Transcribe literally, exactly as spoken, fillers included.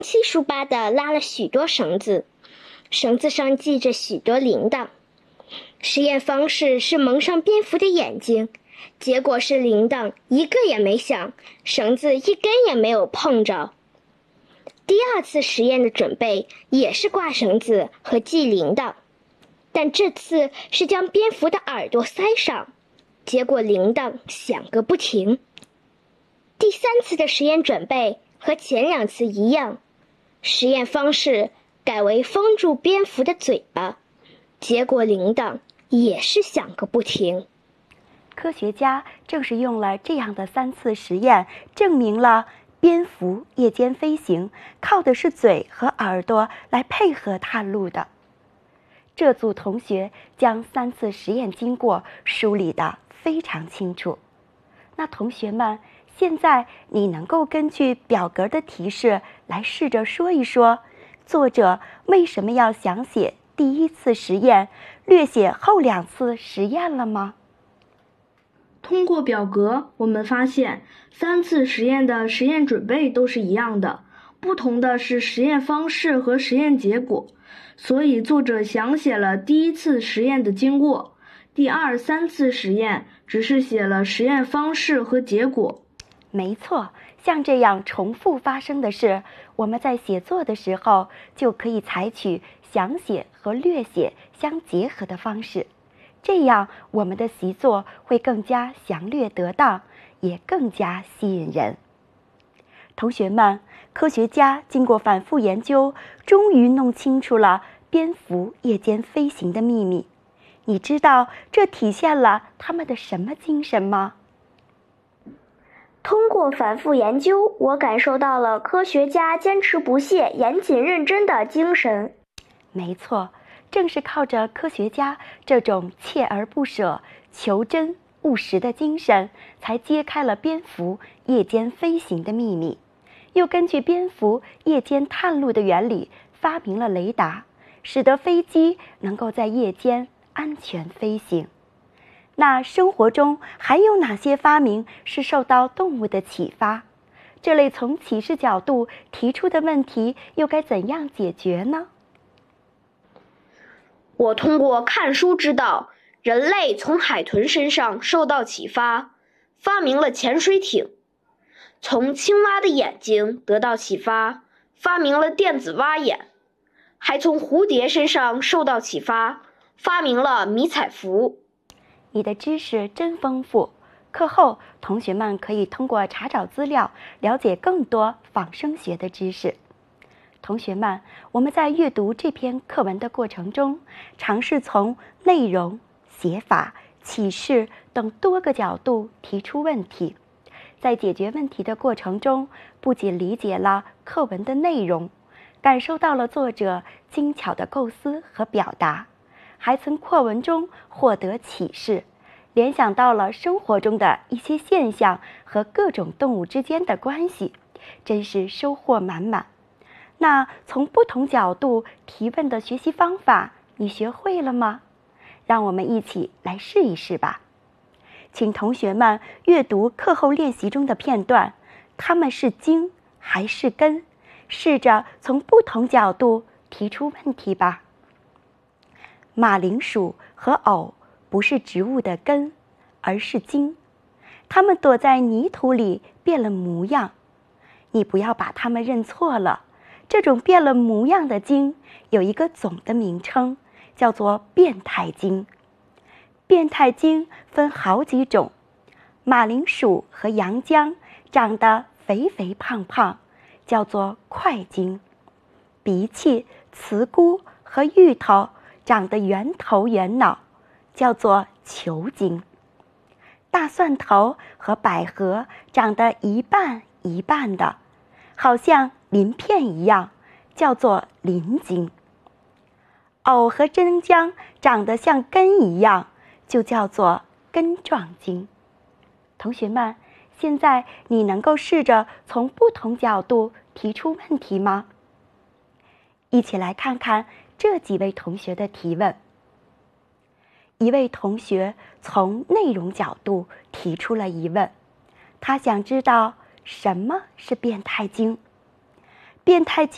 七束八地拉了许多绳子，绳子上系着许多铃铛。实验方式是蒙上蝙蝠的眼睛，结果是铃铛一个也没响，绳子一根也没有碰着。第二次实验的准备也是挂绳子和系铃铛，但这次是将蝙蝠的耳朵塞上，结果铃铛响个不停。第三次的实验准备和前两次一样，实验方式改为封住蝙蝠的嘴巴，结果铃铛也是响个不停。 科学家正是用了这样的三次实验，证明了蝙蝠夜间飞行靠的是嘴和耳朵来配合探路的。这组同学将三次实验经过梳理得非常清楚。那同学们，现在你能够根据表格的提示来试着说一说，作者为什么要详写第一次实验，略写后两次实验了吗？ 通过表格，我们发现三次实验的实验准备都是一样的，不同的是实验方式和实验结果。所以作者详写了第一次实验的经过，第二、三次实验只是写了实验方式和结果。 没错，像这样重复发生的事，我们在写作的时候就可以采取详写和略写相结合的方式，这样我们的习作会更加详略得当，也更加吸引人。同学们，科学家经过反复研究，终于弄清楚了蝙蝠夜间飞行的秘密。你知道这体现了他们的什么精神吗？ 通过反复研究，我感受到了科学家坚持不懈、严谨认真的精神。 没错，正是靠着科学家这种锲而不舍、求真务实的精神，才揭开了蝙蝠夜间飞行的秘密，又根据蝙蝠夜间探路的原理发明了雷达，使得飞机能够在夜间安全飞行。那生活中还有哪些发明是受到动物的启发？这类从启示角度提出的问题又该怎样解决呢？ 我通过看书知道，人类从海豚身上受到启发，发明了潜水艇；从青蛙的眼睛得到启发，发明了电子蛙眼；还从蝴蝶身上受到启发，发明了迷彩服。 你的知识真丰富，课后同学们可以通过查找资料了解更多仿生学的知识。同学们，我们在阅读这篇课文的过程中，尝试从内容、写法、启示等多个角度提出问题。在解决问题的过程中，不仅理解了课文的内容，感受到了作者精巧的构思和表达，还从课文中获得启示，联想到了生活中的一些现象和各种动物之间的关系，真是收获满满。那从不同角度提问的学习方法，你学会了吗？让我们一起来试一试吧。请同学们阅读课后练习中的片段，它们是茎还是根？试着从不同角度提出问题吧。马铃薯和藕不是植物的根，而是茎，它们躲在泥土里变了模样。你不要把它们认错了，这种变了模样的茎有一个总的名称，叫做变态茎。变态茎分好几种，马铃薯和洋姜长得肥肥胖胖，叫做块茎；荸荠、茨菇和芋头长得圆头圆脑，叫做球茎；大蒜头和百合长得一半一半的，好像鳞片一样，叫做鳞茎；藕和生姜长得像根一样，就叫做根状茎。同学们，现在你能够试着从不同角度提出问题吗？一起来看看这几位同学的提问。一位同学从内容角度提出了疑问，他想知道什么是变态茎。变态茎